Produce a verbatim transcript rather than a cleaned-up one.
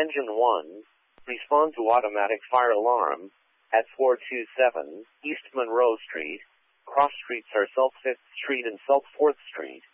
Engine one, respond to automatic fire alarm at four two seven East Monroe Street. Cross streets are South fifth Street and South fourth Street.